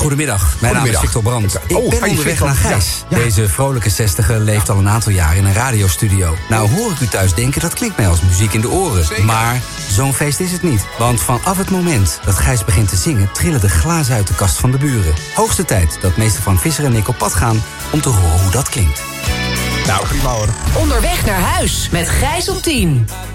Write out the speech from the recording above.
Goedemiddag, mijn naam is Victor Brandt. Ik ben onderweg naar Gijs. Ja. Deze vrolijke 60er leeft al een aantal jaar in een radiostudio. Nou hoor ik u thuis denken, dat klinkt mij als muziek in de oren. Zeker. Maar zo'n feest is het niet. Want vanaf het moment dat Gijs begint te zingen, trillen de glazen uit de kast van de buren. Hoogste tijd dat meester Frank Visser en ik op pad gaan om te horen hoe dat klinkt. Nou, prima hoor. Onderweg naar huis met Gijs op 10.